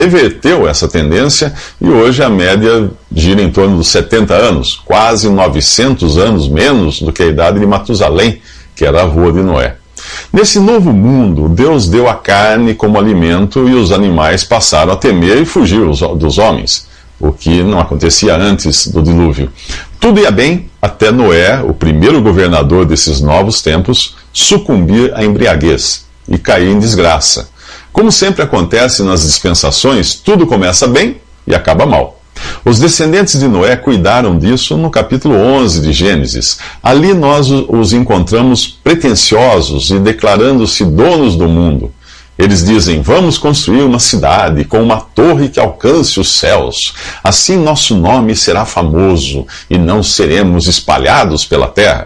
reverteu essa tendência e hoje a média gira em torno dos 70 anos, quase 900 anos menos do que a idade de Matusalém, que era avô de Noé. Nesse novo mundo, Deus deu a carne como alimento e os animais passaram a temer e fugir dos homens, o que não acontecia antes do dilúvio. Tudo ia bem até Noé, o primeiro governador desses novos tempos, sucumbir à embriaguez e cair em desgraça. Como sempre acontece nas dispensações, tudo começa bem e acaba mal. Os descendentes de Noé cuidaram disso no capítulo 11 de Gênesis. Ali nós os encontramos pretensiosos e declarando-se donos do mundo. Eles dizem: vamos construir uma cidade com uma torre que alcance os céus. Assim nosso nome será famoso e não seremos espalhados pela terra.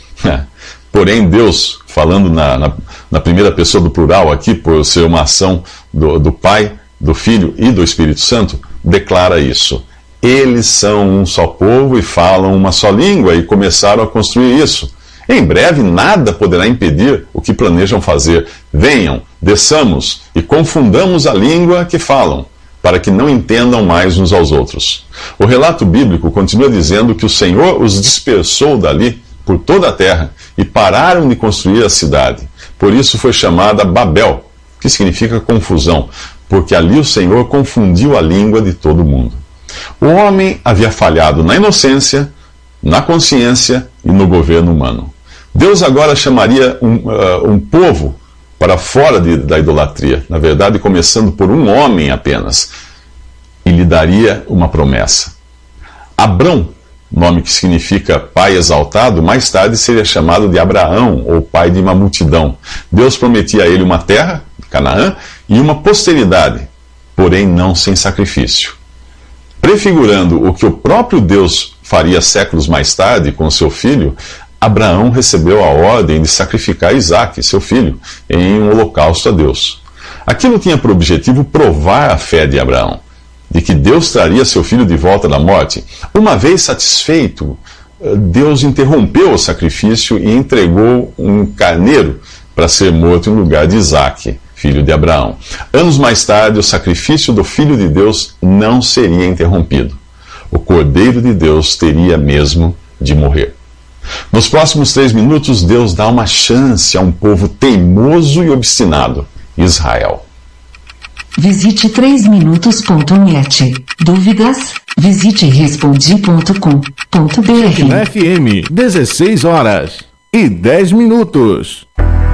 Porém, Deus, falando na primeira pessoa do plural aqui, por ser uma ação do Pai, do Filho e do Espírito Santo, declara isso. Eles são um só povo e falam uma só língua e começaram a construir isso. Em breve nada poderá impedir o que planejam fazer. Venham, desçamos e confundamos a língua que falam, para que não entendam mais uns aos outros. O relato bíblico continua dizendo que o Senhor os dispersou dali por toda a terra e pararam de construir a cidade. Por isso foi chamada Babel, que significa confusão, porque ali o Senhor confundiu a língua de todo mundo. O homem havia falhado na inocência, na consciência e no governo humano. Deus agora chamaria um povo para fora da idolatria, na verdade começando por um homem apenas, e lhe daria uma promessa. Abrão, nome que significa pai exaltado, mais tarde seria chamado de Abraão, ou pai de uma multidão. Deus prometia a ele uma terra, Canaã, e uma posteridade, porém não sem sacrifício. Prefigurando o que o próprio Deus faria séculos mais tarde com seu filho, Abraão recebeu a ordem de sacrificar Isaque, seu filho, em um holocausto a Deus. Aquilo tinha por objetivo provar a fé de Abraão, de que Deus traria seu filho de volta da morte. Uma vez satisfeito, Deus interrompeu o sacrifício e entregou um carneiro para ser morto em lugar de Isaque, filho de Abraão. Anos mais tarde, o sacrifício do Filho de Deus não seria interrompido. O Cordeiro de Deus teria mesmo de morrer. Nos próximos 3 minutos, Deus dá uma chance a um povo teimoso e obstinado, Israel. Visite 3minutos.net. Dúvidas? Visite respondi.com.br. Na FM, 16 horas e 10 minutos.